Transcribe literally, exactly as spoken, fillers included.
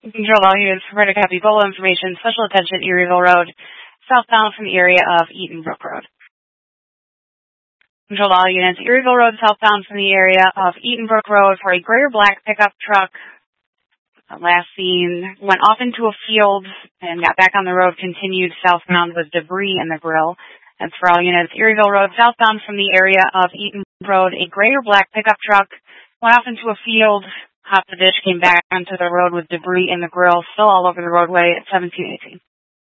Control all units, provide a copy Bolo information, special attention, Erieville Road, southbound from the area of Eaton Brook Road. Control all units, Erieville Road, southbound from the area of Eaton Brook Road for a gray or black pickup truck. Last seen went off into a field and got back on the road, continued southbound with debris in the grill. That's for all units, Erieville Road, southbound from the area of Eaton Road, a gray or black pickup truck went off into a field, hopped the ditch, came back onto the road with debris in the grill, still all over the roadway at seventeen eighteen.